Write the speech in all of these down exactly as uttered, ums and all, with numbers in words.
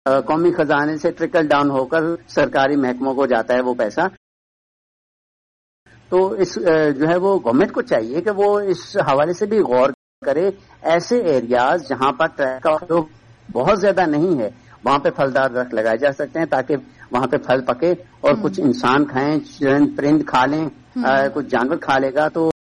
قومی خزانے سے ٹرکل ڈاؤن ہو کر سرکاری محکموں کو جاتا ہے وہ پیسہ. تو اس جو ہے وہ گورنمنٹ کو چاہیے کہ وہ اس حوالے سے بھی غور کرے. ایسے ایریاز جہاں پر ٹریفک کا فلو بہت زیادہ نہیں ہے وہاں پہ پھلدار درخت لگائے جا سکتے ہیں تاکہ وہاں پہ پھل پکے اور کچھ انسان کھائیں, چرند پرند کھا لیں, کچھ جانور کھا لے گا تو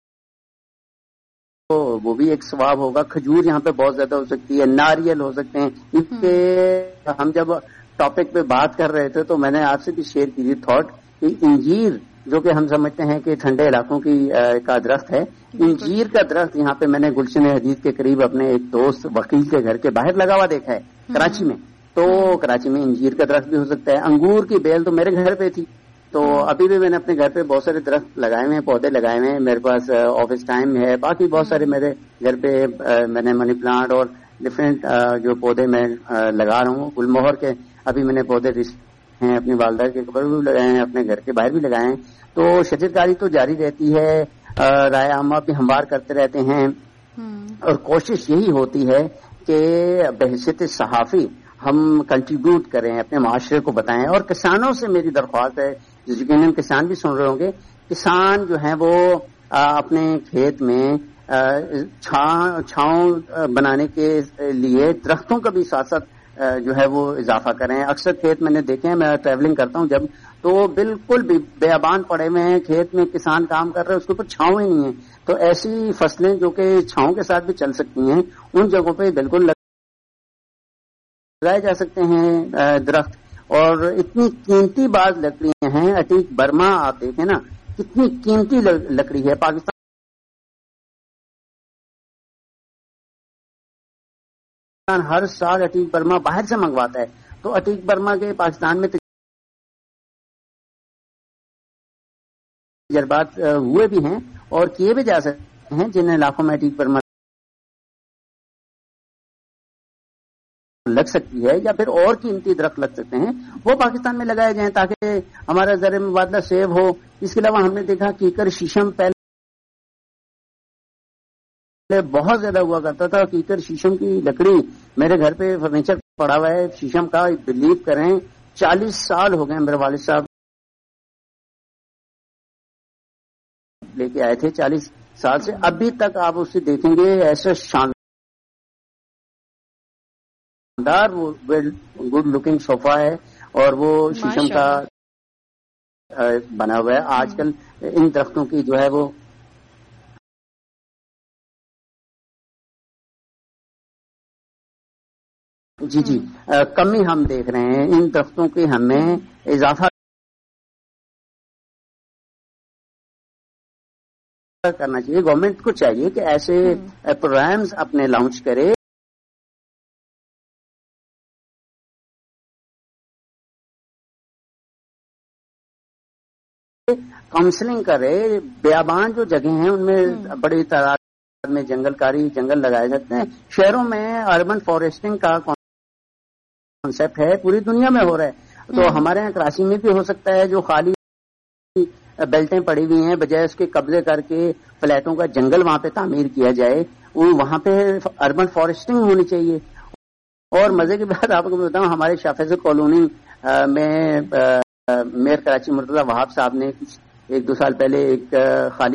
وہ بھی ایک ثواب ہوگا. کھجور یہاں پہ بہت زیادہ ہو سکتی ہے, ناریل ہو سکتے ہیں. اس کے ہم جب ٹاپک پہ بات کر رہے تھے تو میں نے آپ سے بھی شیئر کی تھی تھاٹ کہ انجیر جو کہ ہم سمجھتے ہیں کہ ٹھنڈے علاقوں کی کا درخت ہے, انجیر کا درخت یہاں پہ میں نے گلشن حدید کے قریب اپنے ایک دوست وکیل کے گھر کے باہر لگا ہوا دیکھا ہے کراچی میں. تو کراچی میں انجیر کا درخت بھی ہو سکتا ہے. انگور کی بیل تو میرے گھر پہ تھی, تو ابھی بھی میں نے اپنے گھر پہ بہت سارے درخت لگائے ہوئے ہیں, پودے لگائے ہوئے ہیں. میرے پاس آفس ٹائم ہے, باقی بہت سارے میرے گھر پہ میں نے منی پلانٹ اور ڈفرینٹ جو پودے میں لگا رہا ہوں. گل مہر کے ابھی میں نے پودے ہیں اپنی والدہ کے قبر بھی لگائے ہیں, اپنے گھر کے باہر بھی لگائے ہیں. تو شجرکاری تو جاری رہتی ہے, رائے عامہ بھی ہموار کرتے رہتے ہیں اور کوشش یہی ہوتی ہے کہ بحیثیت صحافی ہم کنٹریبیوٹ کریں, اپنے معاشرے کو بتائیں. اور کسانوں سے میری درخواست ہے, یقیناً کسان بھی سن رہے ہوں گے, کسان جو ہیں وہ اپنے کھیت میں چھاؤں بنانے کے لیے درختوں کا بھی ساتھ ساتھ جو ہے وہ اضافہ کریں. اکثر کھیت میں نے دیکھے ہیں, میں ٹریولنگ کرتا ہوں جب, تو بالکل بیابان پڑے ہوئے ہیں کھیت میں, کسان کام کر رہے ہیں, اس کے اوپر چھاؤں ہی نہیں ہے. تو ایسی فصلیں جو کہ چھاؤں کے ساتھ بھی چل سکتی ہیں ان جگہوں پہ بالکل لگائے جا سکتے ہیں درخت. اور اتنی قیمتی بعض لکڑیاں ہیں, اٹیک برما آپ دیکھیں نا کتنی قیمتی لکڑی ہے. پاکستان ہر سال اٹیک برما باہر سے منگواتا ہے, تو اٹیک برما کے پاکستان میں تجربات ہوئے بھی ہیں اور کیے بھی جا سکتے ہیں. جن علاقوں میں اٹیک برما لگ سکتی ہے یا پھر اور قیمتی درخت لگ سکتے ہیں وہ پاکستان میں لگائے جائیں تاکہ ہمارا زر مبادلہ سیو ہو. اس کے علاوہ ہم نے دیکھا کیکر شیشم پہلے بہت زیادہ ہوا کرتا تھا. کیکر شیشم کی لکڑی میرے گھر پہ فرنیچر پڑا ہوا ہے شیشم کا, بلیو کریں چالیس سال ہو گئے. میرے والد صاحب لے کے آئے تھے, چالیس سال سے ابھی تک آپ اسے دیکھیں گے ایسا شاندار گڈ لکنگ صوفہ ہے اور وہ شیشم کا بنا ہوا ہے. آج کل ان درختوں کی جو ہے وہ جی جی کمی ہم دیکھ رہے ہیں. ان درختوں کی ہمیں اضافہ کرنا چاہیے. گورنمنٹ کو چاہیے کہ ایسے پروگرامز اپنے لانچ کرے کاؤنسلنگ کرے. بیابان جو جگہیں ہیں ان میں بڑی تعداد میں جنگل کاری جنگل لگائے جاتے ہیں. شہروں میں اربن فارسٹنگ کا کانسیپٹ ہے, پوری دنیا میں ہو رہا ہے. تو ہمارے یہاں کراچی میں بھی ہو سکتا ہے, جو خالی بیلٹیں پڑی ہوئی ہیں بجائے اس کے قبضے کر کے فلیٹوں کا جنگل وہاں پہ تعمیر کیا جائے, وہاں پہ اربن فارسٹنگ ہونی چاہیے. اور مزے کی بات آپ کو بتاؤں, ہمارے شافیز کالونی میں میئر کراچی مرتضی وہاب صاحب نے ایک دو سال پہلے ایک خالی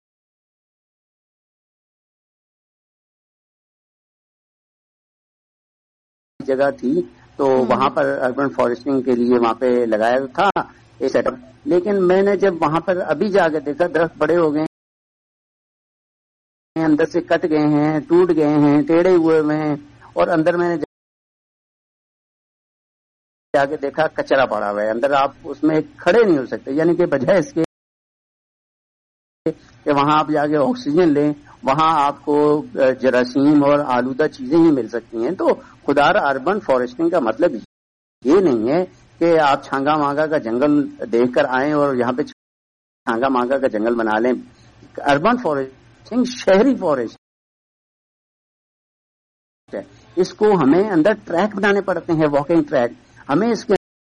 جگہ تھی تو وہاں پر اربن فارسٹنگ کے لیے وہاں پہ لگایا تھا یہ سیٹ اپ. لیکن میں نے جب وہاں پر ابھی جا کے دیکھا درخت بڑے ہو گئے ہیں, اندر سے کٹ گئے ہیں, ٹوٹ گئے ہیں, ٹیڑھے ہوئے ہوئے ہیں, اور اندر میں نے جا کے دیکھا کچرا پڑا ہوا ہے اندر. آپ اس میں کھڑے نہیں ہو سکتے, یعنی کہ بجائے اس کے کہ وہاں آپ جا کے آکسیجن لیں وہاں آپ کو جراثیم اور آلودہ چیزیں ہی مل سکتی ہیں. تو خدا را اربن فارسٹنگ کا مطلب یہ نہیں ہے کہ آپ چھانگا مانگا کا جنگل دیکھ کر آئیں اور یہاں پہ چھانگا مانگا کا جنگل بنا لیں. اربن فارسٹنگ شہری فارسٹ ہے, اس کو ہمیں اندر ٹریک بنانے پڑتے ہیں, واکنگ ٹریک. ہمیں اس کے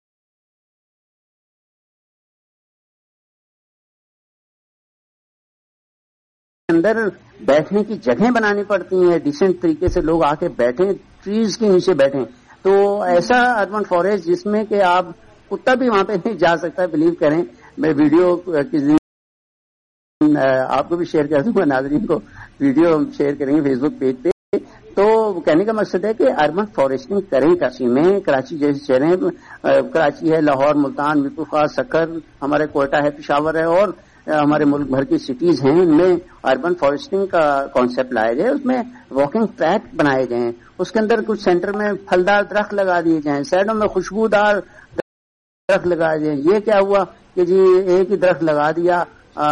اندر بیٹھنے کی جگہیں بنانی پڑتی ہیں, ڈیسنٹ طریقے سے لوگ آ کے بیٹھیں, ٹریز کے نیچے بیٹھیں. تو ایسا اربن فارسٹ جس میں کہ آپ کتا بھی وہاں پہ نہیں جا سکتا. بلیو کریں, میں ویڈیو کسی دن آپ کو بھی شیئر کر دوں گا, ناظرین کو ویڈیو ہم شیئر کریں گے فیس بک پیج پہ. تو کہنے کا مقصد ہے کہ اربن فارسٹنگ کریں کراچی میں. کراچی جیسے شہریں, کراچی ہے, لاہور, ملتان, میرپور, سکر, ہمارے کوئٹہ ہے, پشاور ہے, اور ہمارے ملک بھر کی سٹیز ہیں, ان میں اربن فارسٹنگ کا کانسیپٹ لایا جائے. اس میں واکنگ ٹریک بنائے جائیں, اس کے اندر کچھ سینٹر میں پھلدار درخت لگا دیے جائیں, سائڈوں میں خوشبودار درخت لگا دیں. یہ کیا ہوا کہ جی ایک ہی درخت لگا دیا,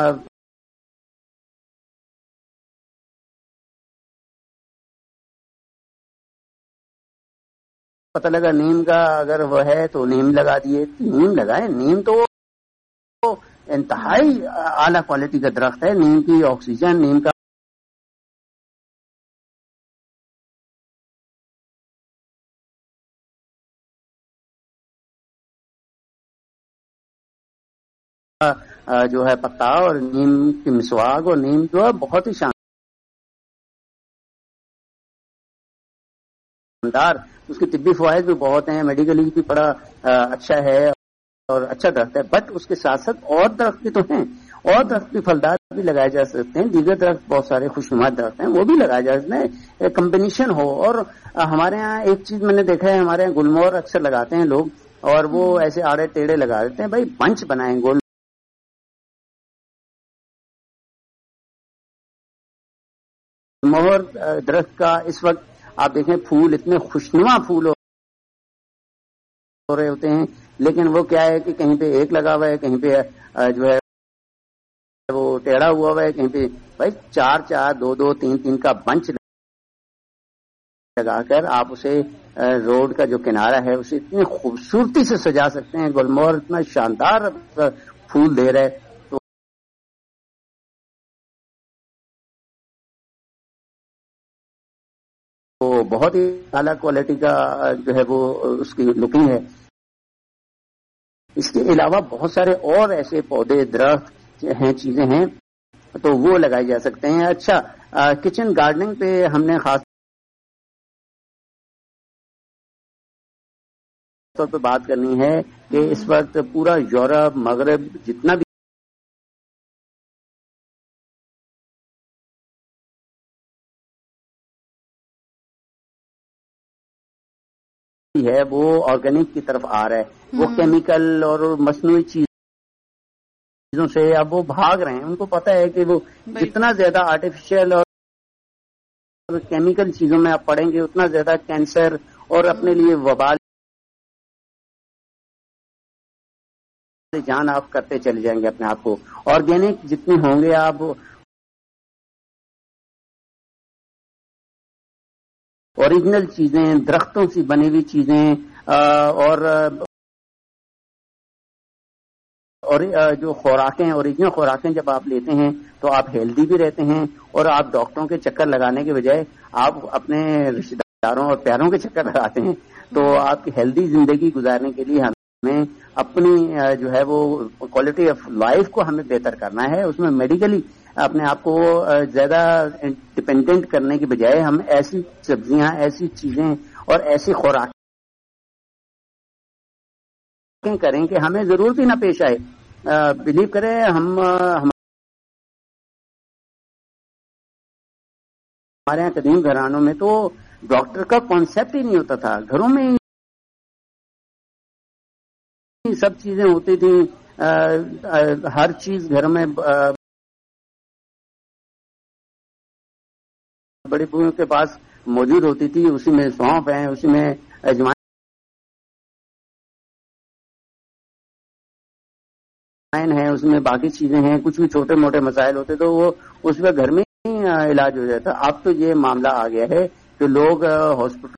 پتہ لگا نیم کا اگر وہ ہے تو نیم لگا دیے. نیم لگائے, نیم تو انتہائی اعلیٰ کوالٹی کا درخت ہے. نیم کی آکسیجن, نیم کا جو ہے پتا, اور نیم کی مسواک, اور نیم جو ہے بہت ہی شاندار, اس کے طبی فوائد بھی بہت ہیں, میڈیکلی بھی بڑا اچھا ہے اور اچھا درخت ہے. بٹ اس کے ساتھ ساتھ اور درخت بھی تو ہیں, اور درخت بھی پھلدار بھی لگائے جا سکتے ہیں. دیگر درخت بہت سارے خوشنما درخت ہیں, وہ بھی لگائے جا سکتے ہیں, کمبینیشن ہو. اور ہمارے یہاں ایک چیز میں نے دیکھا ہے, ہمارے یہاں گلمور اکثر لگاتے ہیں لوگ, اور وہ ایسے آڑے ٹیڑے لگا دیتے ہیں. بھائی بنچ بنائیں. گول مہر درخت کا اس وقت آپ دیکھیں پھول اتنے خوشنما پھول ہو رہے ہوتے ہیں, لیکن وہ کیا ہے کہ کہیں پہ ایک لگا ہوا ہے, کہیں پہ جو ہے وہ ٹیڑھا ہوا ہوا ہے, کہیں پہ بھائی چار چار دو دو تین تین کا بنچ لگا کر آپ اسے روڈ کا جو کنارہ ہے اسے اتنی خوبصورتی سے سجا سکتے ہیں. گلمور اتنا شاندار پھول دے رہا ہے, تو بہت ہی اعلیٰ کوالٹی کا جو ہے وہ اس کی لکنگ ہے. اس کے علاوہ بہت سارے اور ایسے پودے, درخت ہیں, چیزیں ہیں, تو وہ لگائے جا سکتے ہیں. اچھا, کچن گارڈننگ پہ ہم نے خاص طور پہ بات کرنی ہے کہ اس وقت پورا یورپ, مغرب, جتنا بھی ہے وہ آرگینک کی طرف آ رہا ہے. وہ کیمیکل اور مصنوعی چیزوں سے اب وہ بھاگ رہے ہیں. ان کو پتا ہے کہ وہ جتنا زیادہ آرٹیفیشل اور کیمیکل چیزوں میں آپ پڑیں گے اتنا زیادہ کینسر اور اپنے لیے وبال جان آپ کرتے چلے جائیں گے اپنے آپ کو. آرگینک جتنے ہوں گے آپ, اوریجنل چیزیں, درختوں سے بنی ہوئی چیزیں, اور اور جو خوراکیں, اوریجنل خوراکیں جب آپ لیتے ہیں تو آپ ہیلدی بھی رہتے ہیں, اور آپ ڈاکٹروں کے چکر لگانے کے بجائے آپ اپنے رشتے داروں اور پیاروں کے چکر لگاتے ہیں. تو آپ کی ہیلدی زندگی گزارنے کے لیے ہمیں اپنی جو ہے وہ کوالٹی آف لائف کو ہمیں بہتر کرنا ہے. اس میں میڈیکلی اپنے آپ کو زیادہ ڈپینڈنٹ کرنے کے بجائے ہم ایسی سبزیاں, ایسی چیزیں اور ایسی خوراک کریں کہ ہمیں ضرورت ہی نہ پیش آئے. بلیو کریں, ہم ہمارے یہاں قدیم گھرانوں میں تو ڈاکٹر کا کانسیپٹ ہی نہیں ہوتا تھا. گھروں میں سب چیزیں ہوتی تھیں, ہر چیز گھر میں بڑے بوڑھوں کے پاس موجود ہوتی تھی. اسی میں سونف ہے, اسی میں اجوائن ہے, اس میں باقی چیزیں ہیں. کچھ بھی چھوٹے موٹے مسائل ہوتے تو وہ اس میں گھر میں ہی علاج ہو جاتا. اب تو یہ معاملہ آ گیا ہے کہ لوگ ہاسپٹل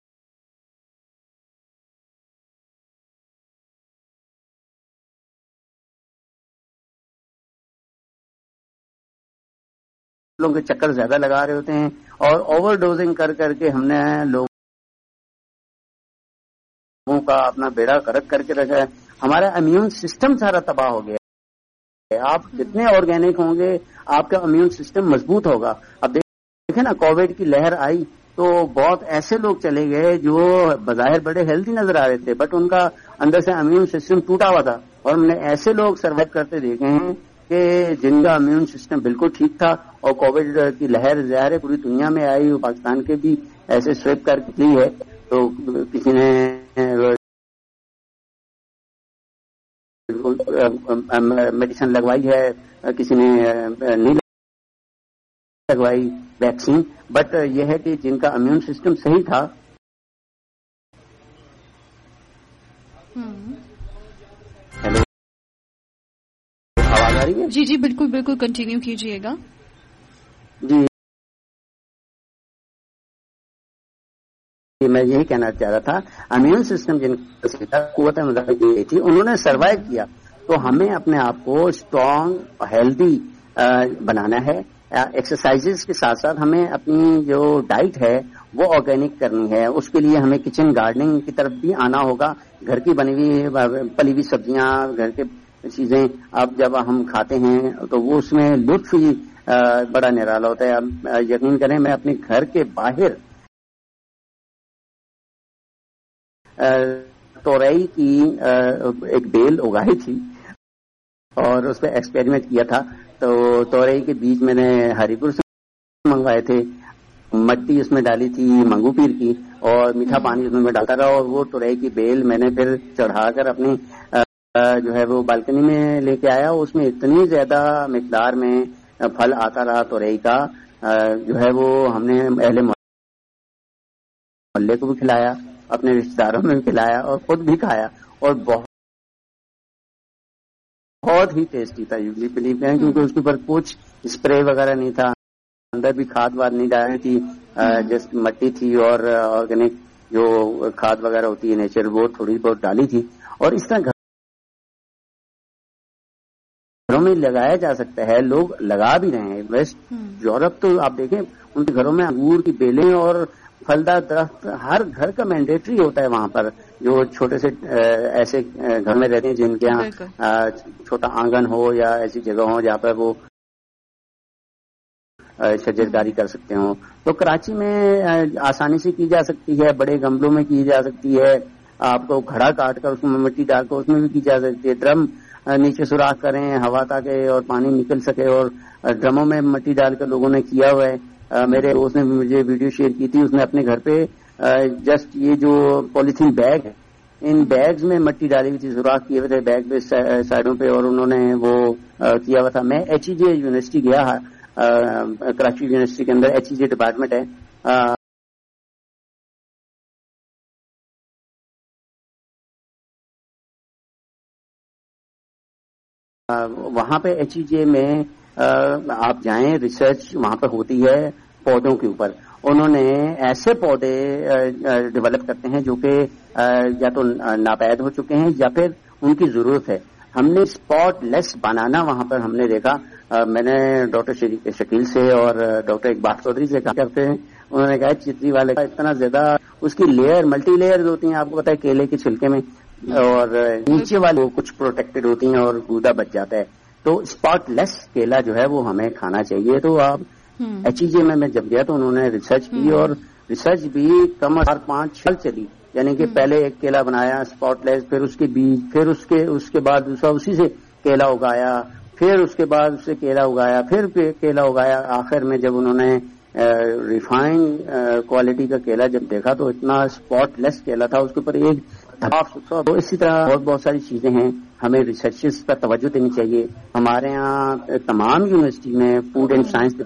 کے چکر زیادہ لگا رہے ہوتے ہیں, اور اوور ڈوزنگ کر کر کے ہم نے لوگوں کا اپنا بیڑا کرک کر کے رکھا ہے. ہمارا امیون سسٹم سارا تباہ ہو گیا ہے. آپ جتنے آرگینک ہوں گے آپ کا امیون سسٹم مضبوط ہوگا. اب دیکھیں نا, کووڈ کی لہر آئی تو بہت ایسے لوگ چلے گئے جو بظاہر بڑے ہیلتھی نظر آ رہے تھے بٹ ان کا اندر سے امیون سسٹم ٹوٹا ہوا تھا، اور ہم نے ایسے لوگ سروائیو کرتے دیکھے ہیں کہ جن کا امیون سسٹم بالکل ٹھیک تھا، اور کووڈ کی لہر ظاہر ہے پوری دنیا میں آئی، پاکستان کے بھی ایسے سویپ کر لی ہے، تو کسی نے میڈیسن لگوائی ہے، کسی نے نہیں لگوائی ویکسین، بٹ یہ ہے کہ جن کا امیون سسٹم صحیح تھا. ہیلو، آواز آ رہی ہے؟ جی جی بالکل بالکل، کنٹینیو کیجیے گا. جی میں یہی کہنا چاہ رہا تھا، امیون سسٹم جن کا قوت مدافعت تھی انہوں نے سروائیو کیا، تو ہمیں اپنے آپ کو اسٹرانگ ہیلدی بنانا ہے. ایکسرسائزز کے ساتھ ساتھ ہمیں اپنی جو ڈائٹ ہے وہ آرگینک کرنی ہے. اس کے لیے ہمیں کچن گارڈننگ کی طرف بھی آنا ہوگا. گھر کی بنی ہوئی پلی ہوئی سبزیاں، گھر کے چیزیں اب جب ہم کھاتے ہیں تو وہ اس میں لطف ہی بڑا نرالا ہوتا ہے. اب یقین کریں میں اپنے گھر کے باہر تورئی کی ایک بیل اگائی تھی اور اس پہ ایکسپیریمنٹ کیا تھا. تو تورئی کے بیج میں نے ہری پور سے منگوائے تھے، مٹی اس میں ڈالی تھی منگو پیر کی، اور میٹھا پانی اس میں ڈالتا رہا، اور وہ تورئی کی بیل میں نے پھر چڑھا کر اپنی جو ہے وہ بالکنی میں لے کے آیا. اس میں اتنی زیادہ مقدار میں پھل آتا رہا تورئی کا، جو ہے وہ ہم نے اہل محلے کو بھی کھلایا، اپنے رشتے داروں میں بھی کھلایا، اور خود بھی کھایا، اور بہت بہت ہی ٹیسٹی تھا. یو بلیو کریں کیونکہ اس کے اوپر کچھ اسپرے وغیرہ نہیں تھا، اندر بھی کھاد واد نہیں ڈالی تھی، جسٹ مٹی تھی اور آرگینک جو کھاد وغیرہ ہوتی ہے نیچر وہ تھوڑی بہت ڈالی تھی. اور اس طرح گھروں میں لگایا جا سکتا ہے، لوگ لگا بھی رہے ہیں. ویسٹ یورپ تو آپ دیکھیں ان کے گھروں میں انگور کی بیلیں اور پھلدار درخت ہر گھر کا مینڈیٹری ہوتا ہے. وہاں پر جو چھوٹے سے ایسے گھر میں رہتے ہیں جن کے یہاں چھوٹا آنگن ہو یا ایسی جگہ ہو جہاں پر وہ شجرکاری کر سکتے ہوں، تو کراچی میں آسانی سے کی جا سکتی ہے، بڑے گملوں میں کی جا سکتی ہے. آپ کو کھڑا کاٹ کر اس میں مٹی ڈال کر اس میں بھی کی جا سکتی ہے. ڈرم نیچے سوراخ کریں ہوا تاکہ اور پانی نکل سکے، اور ڈرموں میں مٹی ڈال کر لوگوں نے کیا ہوا ہے. میرے اس نے مجھے ویڈیو شیئر کی تھی، اس نے اپنے گھر پہ جسٹ یہ جو پولیتھین بیگ ہے ان بیگز میں مٹی ڈالی ہوئی تھی، سوراخ کیے ہوئے تھے بیگ پہ سائڈوں پہ، اور انہوں نے وہ کیا ہوا تھا. میں ایچ ای جے یونیورسٹی گیا، کراچی یونیورسٹی کے اندر ایچ ای جے ڈپارٹمنٹ ہے، وہاں پہ ایچ ای جے میں آپ جائیں، ریسرچ وہاں پہ ہوتی ہے پودوں کے اوپر. انہوں نے ایسے پودے ڈیولپ کرتے ہیں جو کہ یا تو ناپید ہو چکے ہیں یا پھر ان کی ضرورت ہے. ہم نے اسپاٹ لیس بنانا وہاں پر ہم نے دیکھا. میں نے ڈاکٹر شکیل سے اور ڈاکٹر اقبال چودھری سے کہا کرتے ہیں، انہوں نے کہا چتری والے کا اتنا زیادہ اس کی لیئر ملٹی لیئر ہوتی ہیں، آپ کو پتا ہے کیلے کے چھلکے میں، اور نیچے والے کچھ پروٹیکٹڈ ہوتی ہیں اور گودا بچ جاتا ہے. تو اسپاٹ لیس کیلا جو ہے وہ ہمیں کھانا چاہیے. تو آپ ایچ ای جے میں میں جب گیا تو انہوں نے ریسرچ کی، اور ریسرچ بھی کم از کم پانچ سال چلی. یعنی کہ پہلے ایک کیلا بنایا اسپاٹ لیس، پھر اس کے بیج، پھر اس کے اس کے بعد دوسرا اسی سے کیلا اگایا، پھر اس کے بعد اس سے کیلا اگایا، پھر کیلا اگایا. آخر میں جب انہوں نے ریفائنڈ کوالٹی کا کیلا جب دیکھا تو اتنا اسپاٹ لیس کیلا تھا، اس کے اوپر ایک دھاپ سکھا. تو اسی طرح بہت بہت ساری چیزیں ہیں، ہمیں ریسرچز پر توجہ دینی چاہیے. ہمارے یہاں تمام یونیورسٹی میں فوڈ اینڈ سائنس